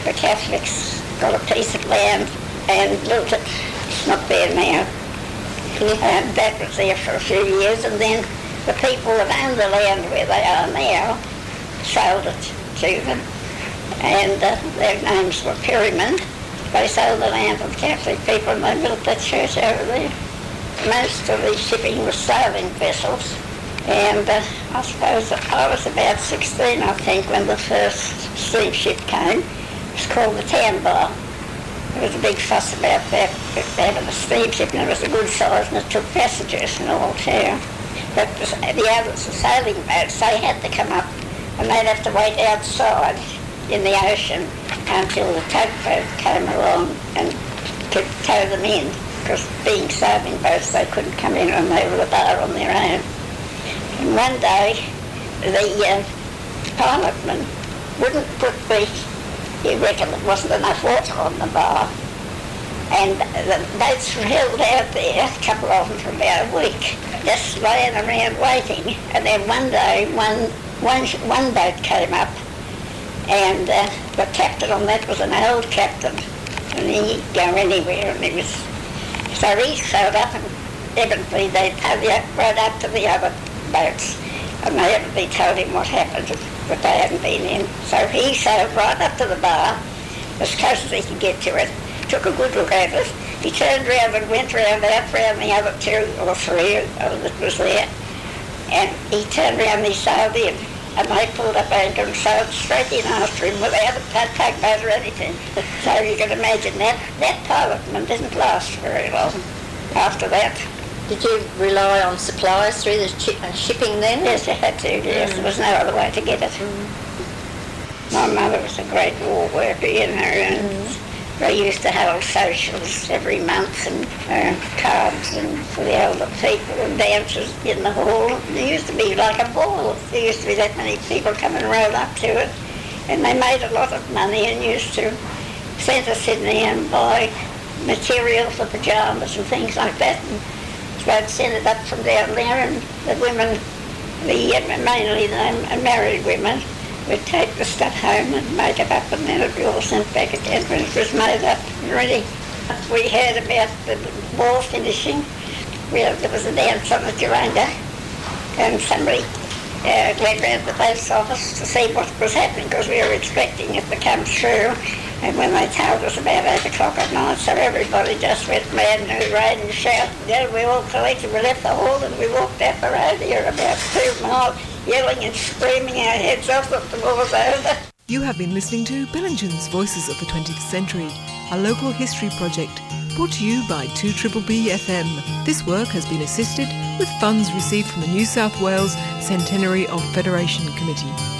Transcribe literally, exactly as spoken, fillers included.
the Catholics got a piece of land and built it. It's not there now. And that was there for a few years, and then the people that owned the land where they are now sold it to them. And uh, their names were Perryman. They sold the land to the Catholic people and they built that church over there. Most of the shipping was sailing vessels, and uh, I suppose I was about sixteen, I think, when the first steamship came. It was called the Tambar. There was a big fuss about that, having a steamship, and it was a good size, and it took passengers and all too. But the others, the sailing boats, they had to come up, and they'd have to wait outside in the ocean until the tugboat came along and could tow them in, because being sailing boats, they couldn't come in and they were the bar on their own. And one day, the uh, pilotman wouldn't put the, he reckoned there wasn't enough water on the bar, and the boats were held out there, a couple of them for about a week, just laying around waiting. And then one day, one, one, one boat came up, and uh, the captain on that was an old captain, and he'd go anywhere, and he was, so he sailed up, and evidently they rode up to the other boats, and they evidently told him what happened, but they hadn't been in. So he sailed right up to the bar, as close as he could get to it, took a good look at it. He turned round and went round out round the other two or three that was there, and he turned round and he sailed in, and they pulled up anchor and sailed straight in after him without a tugboat or anything. So you can imagine that that pilotman didn't last very long after that. Did you rely on supplies through the ch- uh, shipping then? Yes, you had to, yes. Mm. There was no other way to get it. Mm. My mother was a great war worker, you know, and mm. they used to hold socials every month and uh, cards and for the older people and dances in the hall. There used to be like a ball. There used to be that many people come and roll up to it, and they made a lot of money and used to send us in there and buy material for pyjamas and things like that. And so I'd send it up from down there, and the women, the uh, mainly the married women, would take the stuff home and make it up, and then it'd be all sent back again when it was made up and ready. We heard about the war finishing. We, there was a dance on the Turanga, and somebody uh, went round the post office to see what was happening, because we were expecting it to come through. And when they told us about eight o'clock at night, so everybody just went mad and hooray and shouted. Yeah, we all collected, we left the hall and we walked out the road here about two miles, yelling and screaming our heads off that the war was over. You have been listening to Bellingen's Voices of the twentieth Century, a local history project brought to you by two B B B F M. This work has been assisted with funds received from the New South Wales Centenary of Federation Committee.